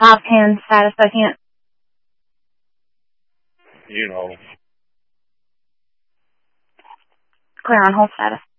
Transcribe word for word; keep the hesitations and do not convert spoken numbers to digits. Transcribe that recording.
five ten status, I can't. You know. Clear on hold status.